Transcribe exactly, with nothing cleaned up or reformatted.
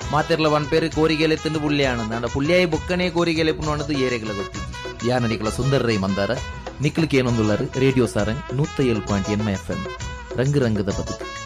ಮಾತೆರ್ಲ ಒಂದ್ ಪೇರು ಕೋರಿಗೆಲೆ ತಿಂದು ಪುಳ್ಳಿಯಾಣ ಅಂಡ ಪುಳ್ಳಿಯಾಯಿ ಬೊಕ್ಕನೇ ಕೋರಿಗೆಲೆ ಪುಣ್ಣದು ಏರೆಗಳ ಗೊತ್ತಿ ಯಾನಡಿಗಳ ಸುಂದರ ರೈ ಮಂದಾರ ನಿಕ್ಲಿಕ್ಕೆ ಏನೊಂದುಳ್ಳರು ರೇಡಿಯೋ ಸಾರಂಗ್ ನೂತ್ತ ಏಳು ಪಾಯಿಂಟ್ ಎನ್ ಎಫ್ ಎಂ ರಂಗು ರಂಗದ ಬದುಕು.